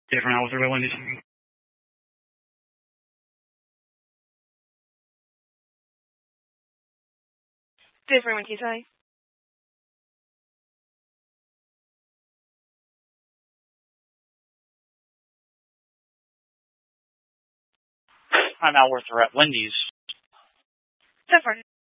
Different hours are Wendy's. Different when you say. Time hours are at Wendy's. Different.